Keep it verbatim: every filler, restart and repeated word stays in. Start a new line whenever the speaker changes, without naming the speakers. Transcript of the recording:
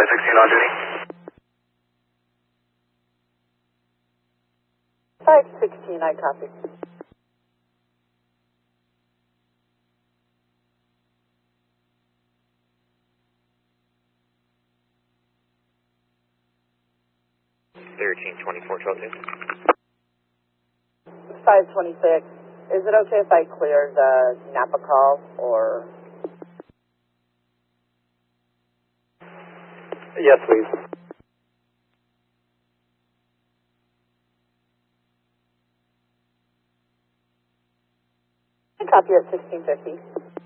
five sixteen on duty.
five sixteen, I copy.
thirteen twenty-four twelve two.
five twenty-six. Is it okay if I clear the Napa call, or?
Yes, please.
I copy at sixteen fifty.